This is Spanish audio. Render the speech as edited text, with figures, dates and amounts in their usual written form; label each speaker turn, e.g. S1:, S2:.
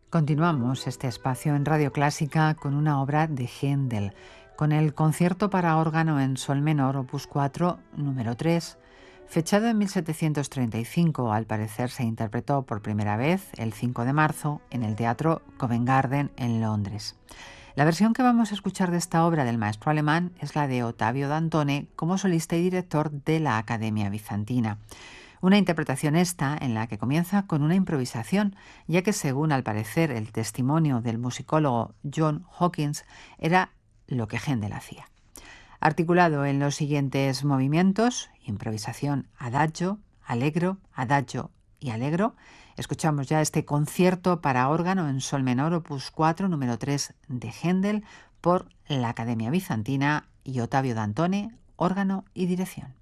S1: Continuamos este espacio en Radio Clásica con una obra de Händel, con el concierto para órgano en sol menor, opus 4, número 3, fechado en 1735. Al parecer se interpretó por primera vez el 5 de marzo en el Teatro Covent Garden en Londres. La versión que vamos a escuchar de esta obra del maestro alemán es la de Ottavio Dantone como solista y director de la Academia Bizantina. Una interpretación esta en la que comienza con una improvisación, ya que según al parecer el testimonio del musicólogo John Hawkins era lo que Händel hacía. Articulado en los siguientes movimientos: improvisación adagio, allegro, adagio y allegro, escuchamos ya este concierto para órgano en sol menor, opus 4, número 3 de Händel por la Academia Bizantina y Ottavio Dantone, órgano y dirección.